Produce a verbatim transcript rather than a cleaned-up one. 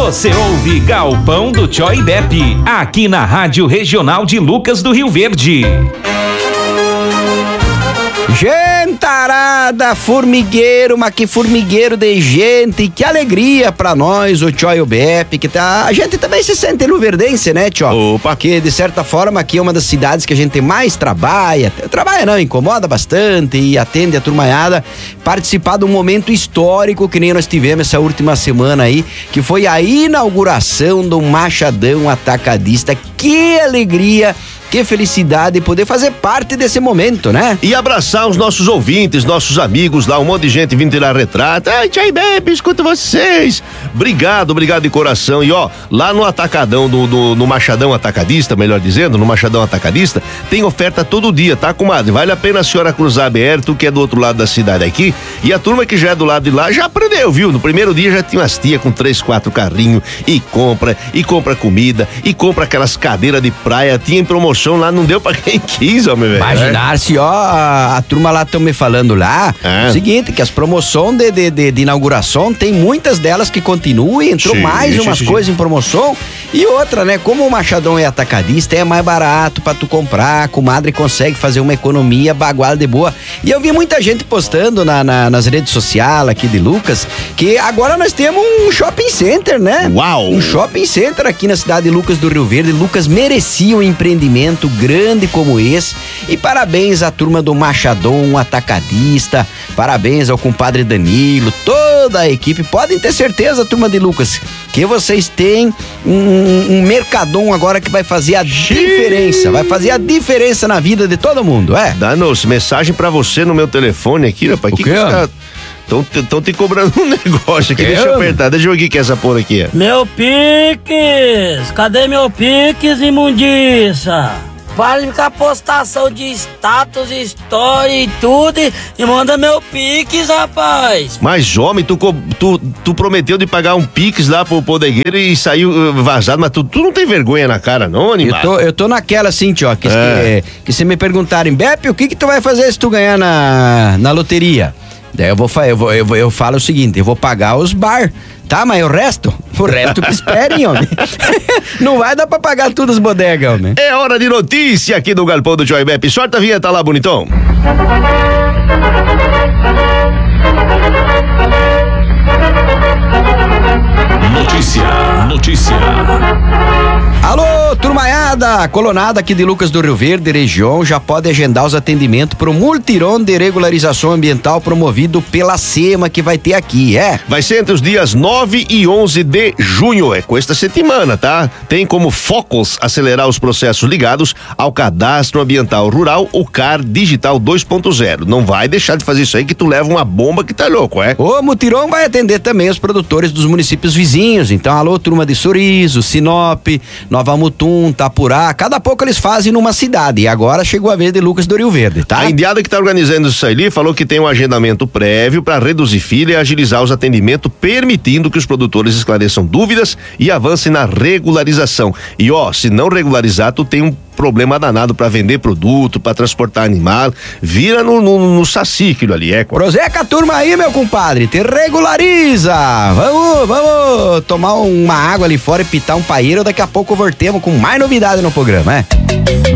Você ouve Galpão do Tchó e Bep, aqui na Rádio Regional de Lucas do Rio Verde. Gentarada, formigueiro, mas que formigueiro de gente, que alegria pra nós, o Tchó e o Bep, que tá, a gente também se sente luverdense, né, Tchó? Opa! Que de certa forma aqui é uma das cidades que a gente mais trabalha, trabalha não, incomoda bastante e atende a turmaiada, participar de um momento histórico que nem nós tivemos essa última semana aí, que foi a inauguração do Machadão Atacadista. Que alegria! Que felicidade poder fazer parte desse momento, né? E abraçar os nossos ouvintes, nossos amigos lá, um monte de gente vindo tirar retrato. Ai, Tchai Bep, escuto vocês. Obrigado, obrigado de coração. E ó, lá no Atacadão, do, do, no Machadão Atacadista, melhor dizendo, no Machadão Atacadista, tem oferta todo dia, tá, comadre? Vale a pena a senhora cruzar aberto, que é do outro lado da cidade aqui. E a turma que já é do lado de lá já aprendeu, viu? No primeiro dia já tinha umas tia com três, quatro carrinhos e compra, e compra comida, e compra aquelas cadeiras de praia, tinha em promoção lá, não deu pra quem quis, homem, velho. Imaginar-se, ó, a, a turma lá estão me falando lá, é. o seguinte, que as promoções de, de, de, de inauguração, tem muitas delas que continuam, entrou sim, mais umas sim, coisas sim. em promoção, e outra, né, como o Machadão é atacadista, é mais barato pra tu comprar, a comadre consegue fazer uma economia baguala de boa, e eu vi muita gente postando na, na, nas redes sociais aqui de Lucas, que agora nós temos um shopping center, né? Uau! Um shopping center aqui na cidade de Lucas do Rio Verde. Lucas merecia um empreendimento grande como esse, e parabéns à turma do Machadão Atacadista, parabéns ao compadre Danilo, toda a equipe. Podem ter certeza, turma de Lucas, que vocês têm um, um mercadão agora que vai fazer a diferença, vai fazer a diferença na vida de todo mundo, é? Danos, mensagem pra você no meu telefone aqui, rapaz. O que quê? Estão te cobrando um negócio aqui, deixa eu apertar, deixa eu ver o que é essa porra aqui. Meu Pix, cadê meu Pix, imundiça? Para de ficar postação de status, story e tudo e manda meu Pix, rapaz. Mas, homem, tu, tu, tu prometeu de pagar um Pix lá pro bodegueiro e saiu uh, vazado, mas tu, tu não tem vergonha na cara não, animal? Eu tô, eu tô naquela assim, tio, que, é. que, que se me perguntarem, Bep, o que que tu vai fazer se tu ganhar na, na loteria? Daí eu vou, eu, vou, eu, vou, eu falo o seguinte, eu vou pagar os bar, tá? Mas o resto, o resto que esperem, homem. Não vai dar pra pagar tudo as bodegas, homem. É hora de notícia aqui do Galpão do Tchó e Bep. Sorta a vinheta lá, bonitão. Notícia, notícia. Alô, turmaiada, colonada aqui de Lucas do Rio Verde, região, já pode agendar os atendimentos pro multirão de regularização ambiental promovido pela SEMA que vai ter aqui, é? Vai ser entre os dias nove e onze de junho, é com esta semana, tá? Tem como focos acelerar os processos ligados ao Cadastro Ambiental Rural, o C A R Digital dois ponto zero. Não vai deixar de fazer isso aí que tu leva uma bomba que tá louco, é? O multirão vai atender também os produtores dos municípios vizinhos, então alô, turma de Sorriso, Sinop, Nova Mutum, Tapurá, cada pouco eles fazem numa cidade, e agora chegou a vez de Lucas do Rio Verde, tá? A indiada que tá organizando isso aí falou que tem um agendamento prévio para reduzir fila e agilizar os atendimentos, permitindo que os produtores esclareçam dúvidas e avancem na regularização. E ó, se não regularizar, tu tem um problema danado para vender produto, para transportar animal, vira no, no, no sacíquilo ali, é? Proseca a turma aí, meu compadre, te regulariza, vamos, vamos tomar uma água ali fora e pitar um paeiro, daqui a pouco voltemos com mais novidade no programa, é?